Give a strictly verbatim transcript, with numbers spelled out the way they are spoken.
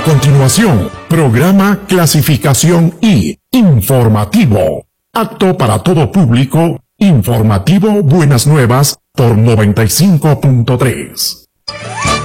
A continuación, programa Clasificación I, informativo. Apto para todo público, informativo Buenas Nuevas por noventa y cinco punto tres.